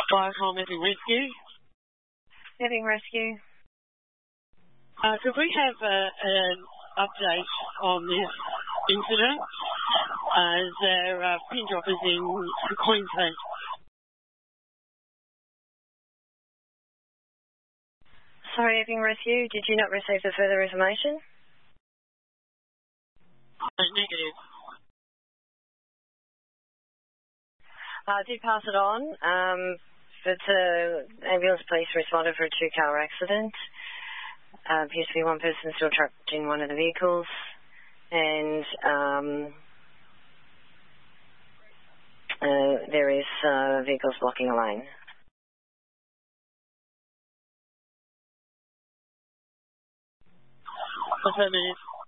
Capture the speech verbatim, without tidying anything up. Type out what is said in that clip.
Fire Call Missing Rescue. Missing Rescue. Uh, could we have uh, an update on this incident? Uh, there are pin droppers in Queensland. Sorry, Missing Rescue, did you not receive the further information? Uh, negative. I did pass it on, um, but uh, ambulance police responded for a two-car accident. Uh, appears to be one person still trapped in one of the vehicles, and um, uh, there is uh, vehicles blocking a lane. Affirmative.